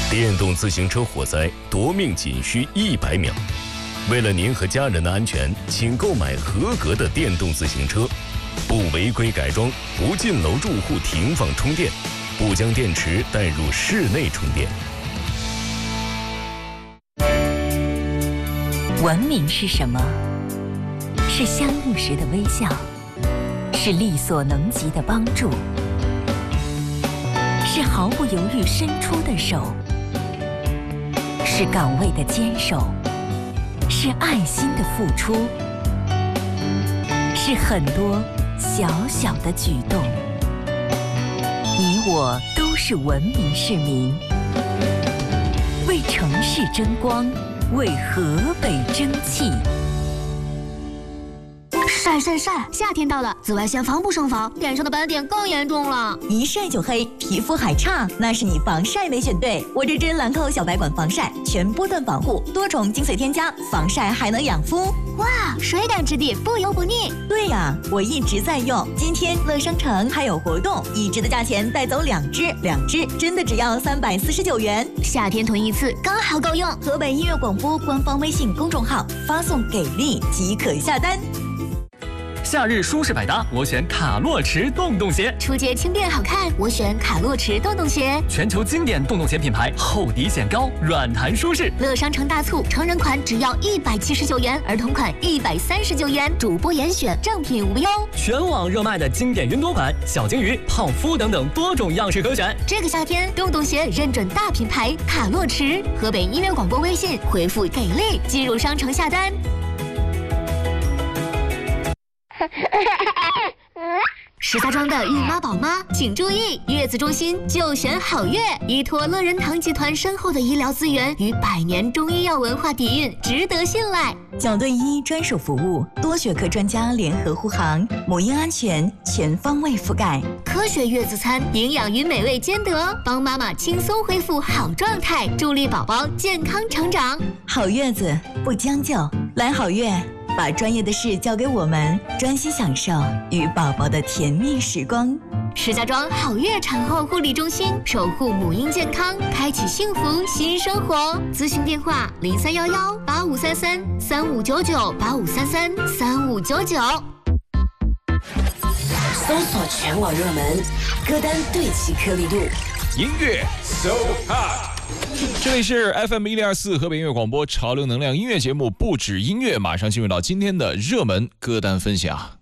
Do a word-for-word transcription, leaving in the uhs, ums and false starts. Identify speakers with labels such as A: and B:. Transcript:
A: 电动自行车火灾夺命仅需一百秒。为了您和家人的安全，请购买合格的电动自行车，不违规改装，不进楼住户停放充电，不将电池带入室内充电。
B: 文明是什么？是相遇时的微笑，是力所能及的帮助，是毫不犹豫伸出的手，是岗位的坚守，是爱心的付出，是很多小小的举动。你我都是文明市民，为城市争光，为河北争气。
C: 晒晒晒！夏天到了，紫外线防不胜防，脸上的斑点更严重了。
D: 一晒就黑，皮肤还差，那是你防晒没选对。我这支兰蔻小白管防晒，全波段防护，多重精髓添加，防晒还能养肤。
C: 哇，水感质地，不油不腻。
D: 对呀、啊，我一直在用。今天乐商城还有活动，一支的价钱带走两支，两支真的只要三百四十九元。
C: 夏天囤一次刚好够用。
D: 河北音乐广播官方微信公众号发送给力即可下单。
E: 夏日舒适百搭，我选卡洛驰洞洞鞋；
C: 出街轻便好看，我选卡洛驰洞洞鞋。
E: 全球经典洞洞鞋品牌，厚底显高，软弹舒适。
C: 乐商城大促，成人款只要一百七十九元，儿童款一百三十九元，主播严选，正品无忧。
E: 全网热卖的经典云朵款、小金鱼、泡芙等等多种样式可选。
C: 这个夏天，洞洞鞋认准大品牌卡洛驰。河北音乐广播微信回复给力，进入商城下单。石家庄的孕妈宝妈请注意，月子中心就选好月，依托乐仁堂集团深厚的医疗资源与百年中医药文化底蕴，值得信赖。
D: 角队医专属服务，多学科专家联合护航，母婴安全全方位覆盖。
C: 科学月子餐，营养与美味兼得，帮妈妈轻松恢复好状态，助力宝宝健康成长。
D: 好月子不将就，来好月。把专业的事交给我们，专心享受与宝宝的甜蜜时光。
C: 石家庄好月产后护理中心，守护母婴健康，开启幸福新生活。咨询电话：零三幺幺八五三三三五九九八五三三三五九九。
F: 搜索全网热门歌单，对齐颗粒度，
G: 音乐 so hot。这里是 F M 一零二四河北音乐广播潮流能量音乐节目，不止音乐，马上进入到今天的热门歌单分享。